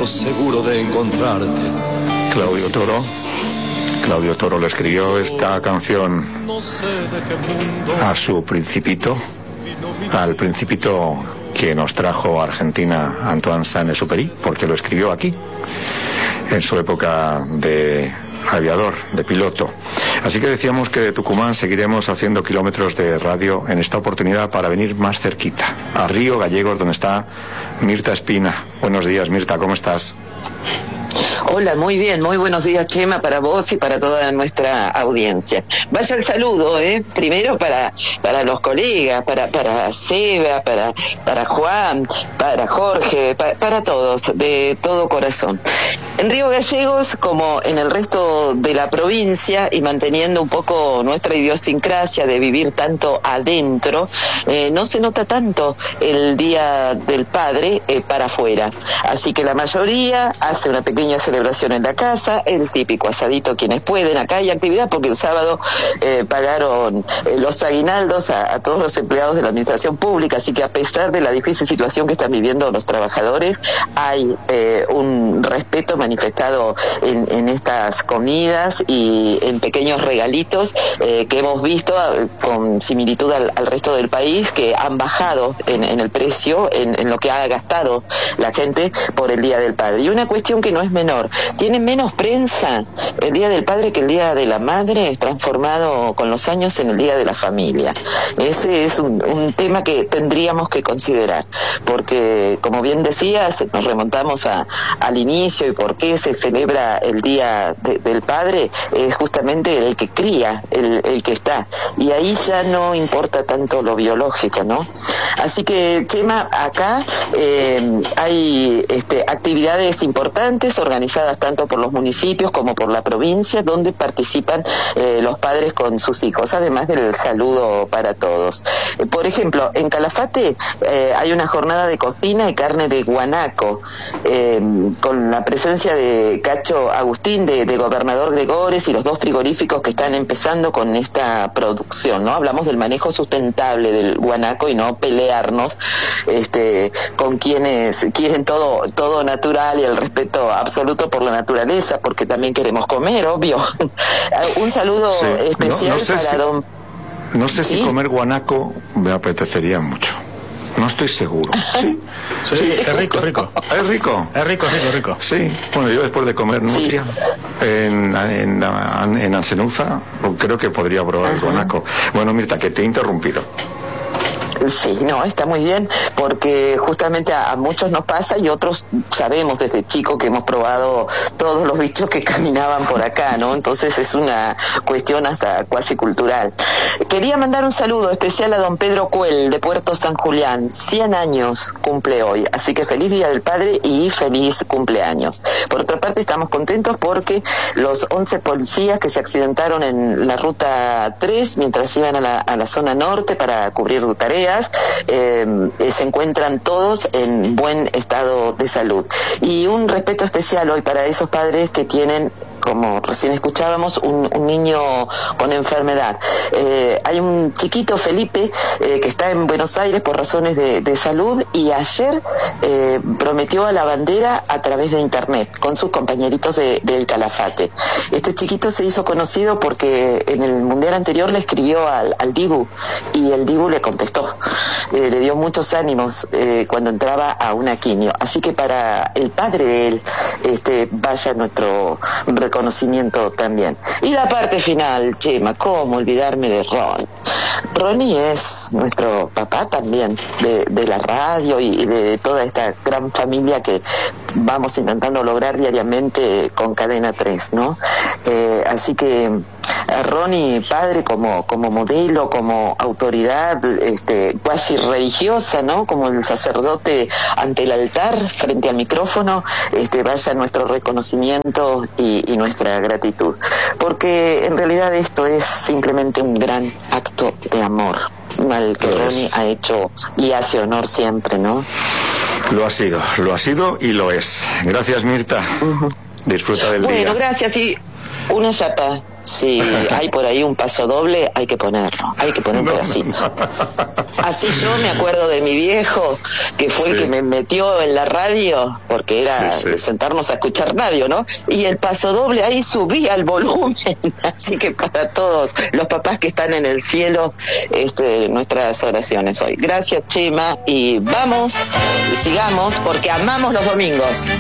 seguro de encontrarte. Claudio Toro le escribió esta canción a su Principito, al Principito que nos trajo a Argentina Antoine Saint-Exupéry, porque lo escribió aquí, en su época de aviador, de piloto. Así que decíamos que de Tucumán seguiremos haciendo kilómetros de radio en esta oportunidad para venir más cerquita, a Río Gallegos, donde está Mirta Espina. Buenos días, Mirta, ¿cómo estás? Hola, muy bien, muy buenos días, Chema, para vos y para toda nuestra audiencia. Vaya el saludo, primero para los colegas, para Seba, para Juan, para Jorge, para todos, de todo corazón. En Río Gallegos, como en el resto de la provincia, y manteniendo un poco nuestra idiosincrasia de vivir tanto adentro, no se nota tanto el Día del Padre para afuera. Así que la mayoría hace una pequeña celebración en la casa, el típico asadito quienes pueden. Acá hay actividad porque el sábado pagaron los aguinaldos a todos los empleados de la administración pública, así que a pesar de la difícil situación que están viviendo los trabajadores, hay un respeto manifestado en estas comidas y en pequeños regalitos que hemos visto con similitud al resto del país, que han bajado en el precio, en lo que ha gastado la gente por el Día del Padre. Y una cuestión que no es menor, tiene menos prensa el Día del Padre que el Día de la Madre, transformado con los años en el Día de la Familia. Ese es un tema que tendríamos que considerar, porque como bien decías, nos remontamos al inicio y por qué se celebra el Día del Padre, es justamente el que cría, el que está, y ahí ya no importa tanto lo biológico, ¿no? Así que, Chema, acá hay actividades importantes organizadas tanto por los municipios como por la provincia, donde participan los padres con sus hijos, además del saludo para todos. Por ejemplo, en Calafate hay una jornada de cocina y carne de guanaco, con la presencia de Cacho Agustín, de Gobernador Gregores, y los 2 frigoríficos que están empezando con esta producción, ¿no? Hablamos del manejo sustentable del guanaco y no pelearnos con quienes quieren todo natural y el respeto absoluto por la naturaleza, porque también queremos comer, obvio. Un saludo especial para don... No sé si comer guanaco me apetecería mucho. No estoy seguro. Sí, es rico. ¿Es rico? Es rico. Sí, bueno, yo después de comer nutria en Ancenuza, creo que podría probar el guanaco. Bueno, Mirta, que te he interrumpido. Sí, no, está muy bien, porque justamente a muchos nos pasa y otros sabemos desde chico que hemos probado todos los bichos que caminaban por acá, ¿no? Entonces es una cuestión hasta cuasi cultural. Quería mandar un saludo especial a don Pedro Cuel, de Puerto San Julián. 100 años cumple hoy, así que feliz Día del Padre y feliz cumpleaños. Por otra parte, estamos contentos porque los 11 policías que se accidentaron en la ruta 3 mientras iban a la zona norte para cubrir tareas, se encuentran todos en buen estado de salud. Y un respeto especial hoy para esos padres que tienen, como recién escuchábamos, un niño con enfermedad. Hay un chiquito, Felipe, que está en Buenos Aires por razones de salud, y ayer prometió a la bandera a través de internet con sus compañeritos del Calafate. Este chiquito se hizo conocido porque en el mundial anterior le escribió al Dibu, y el Dibu le contestó. Le dio muchos ánimos cuando entraba a una quimio. Así que para el padre de él, vaya nuestro reconocimiento también. Y la parte final, Chema, ¿cómo olvidarme de Ron? Ronnie es nuestro papá también, de la radio y de toda esta gran familia que vamos intentando lograr diariamente con Cadena 3, ¿no? Así que a Ronnie, padre, como modelo, como autoridad cuasi religiosa, ¿no? Como el sacerdote ante el altar, frente al micrófono, vaya nuestro reconocimiento y nuestra gratitud. Porque en realidad esto es simplemente un gran acto de amor, al que Ronnie ha hecho y hace honor siempre, ¿no? Lo ha sido y lo es. Gracias, Mirta. Disfruta del día. Bueno, gracias. Una chapa, si hay por ahí un paso doble, hay que ponerlo, hay que poner un pedacito. Así yo me acuerdo de mi viejo, que fue el que me metió en la radio, porque era sentarnos a escuchar radio, ¿no? Y el paso doble ahí subía el volumen. Así que para todos los papás que están en el cielo, nuestras oraciones hoy. Gracias, Chema, y vamos, sigamos, porque amamos los domingos.